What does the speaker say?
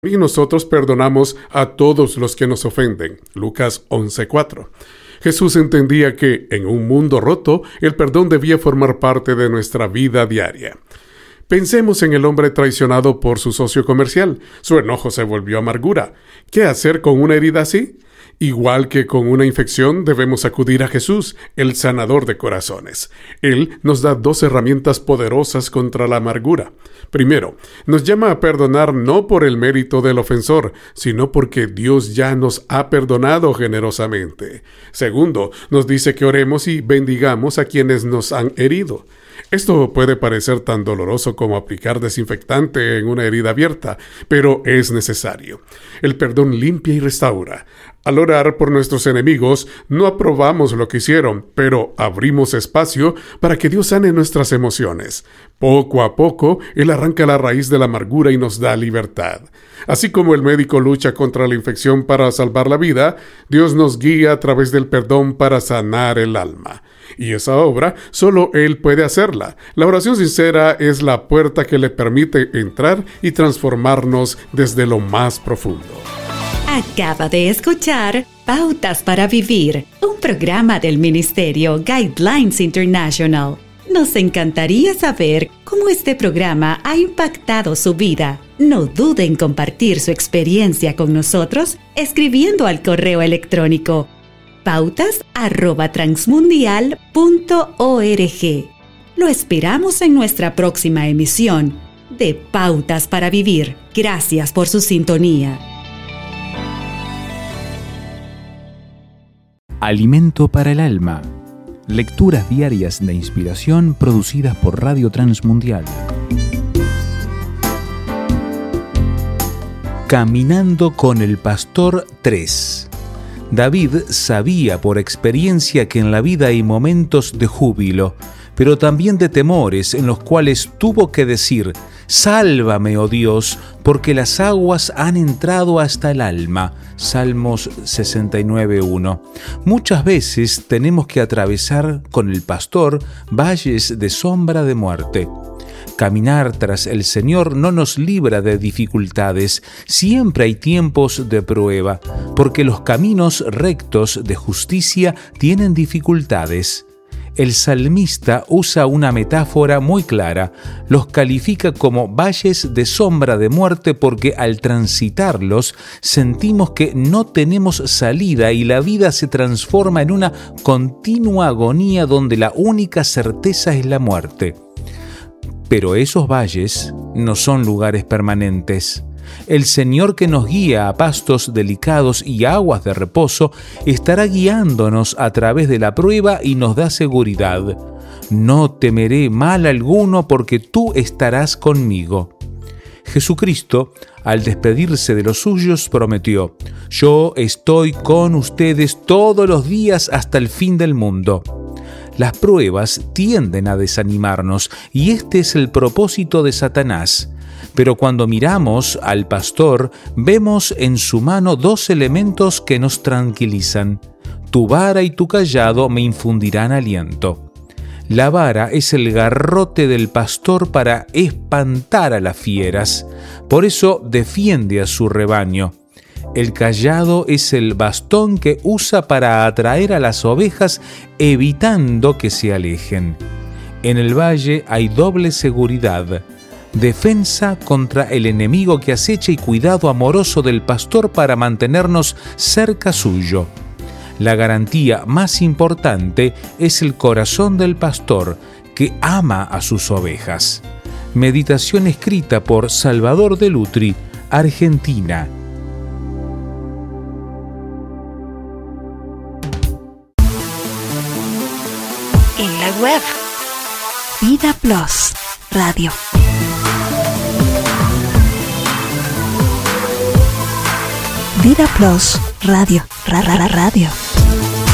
Y nosotros perdonamos a todos los que nos ofenden. Lucas 11:4. Jesús entendía que, en un mundo roto, el perdón debía formar parte de nuestra vida diaria. Pensemos en el hombre traicionado por su socio comercial. Su enojo se volvió amargura. ¿Qué hacer con una herida así? Igual que con una infección, debemos acudir a Jesús, el sanador de corazones. Él nos da 2 herramientas poderosas contra la amargura. Primero, nos llama a perdonar no por el mérito del ofensor, sino porque Dios ya nos ha perdonado generosamente. Segundo, nos dice que oremos y bendigamos a quienes nos han herido. Esto puede parecer tan doloroso como aplicar desinfectante en una herida abierta, pero es necesario. El perdón limpia y restaura. Al orar por nuestros enemigos, no aprobamos lo que hicieron, pero abrimos espacio para que Dios sane nuestras emociones. Poco a poco, Él arranca la raíz de la amargura y nos da libertad. Así como el médico lucha contra la infección para salvar la vida, Dios nos guía a través del perdón para sanar el alma. Y esa obra, solo Él puede hacerla. La oración sincera es la puerta que le permite entrar y transformarnos desde lo más profundo. Acaba de escuchar Pautas para Vivir, un programa del Ministerio Guidelines International. Nos encantaría saber cómo este programa ha impactado su vida. No duden en compartir su experiencia con nosotros escribiendo al correo electrónico pautas@transmundial.org. Lo esperamos en nuestra próxima emisión de Pautas para Vivir. Gracias por su sintonía. Alimento para el alma. Lecturas diarias de inspiración producidas por Radio Transmundial. Caminando con el Pastor 3. David sabía por experiencia que en la vida hay momentos de júbilo, pero también de temores en los cuales tuvo que decir: «Sálvame, oh Dios, porque las aguas han entrado hasta el alma». Salmos 69:1. Muchas veces tenemos que atravesar con el pastor valles de sombra de muerte. Caminar tras el Señor no nos libra de dificultades. Siempre hay tiempos de prueba, porque los caminos rectos de justicia tienen dificultades. El salmista usa una metáfora muy clara. Los califica como valles de sombra de muerte porque al transitarlos sentimos que no tenemos salida y la vida se transforma en una continua agonía donde la única certeza es la muerte. Pero esos valles no son lugares permanentes. El Señor, que nos guía a pastos delicados y aguas de reposo, estará guiándonos a través de la prueba y nos da seguridad. No temeré mal alguno porque tú estarás conmigo. Jesucristo, al despedirse de los suyos, prometió: «Yo estoy con ustedes todos los días hasta el fin del mundo». Las pruebas tienden a desanimarnos y este es el propósito de Satanás. Pero cuando miramos al pastor, vemos en su mano 2 elementos que nos tranquilizan. Tu vara y tu cayado me infundirán aliento. La vara es el garrote del pastor para espantar a las fieras. Por eso defiende a su rebaño. El cayado es el bastón que usa para atraer a las ovejas, evitando que se alejen. En el valle hay doble seguridad: defensa contra el enemigo que acecha y cuidado amoroso del pastor para mantenernos cerca suyo. La garantía más importante es el corazón del pastor, que ama a sus ovejas. Meditación escrita por Salvador de Lutri, Argentina. En la web Vida Plus Radio. Vida Plus Radio. Radio.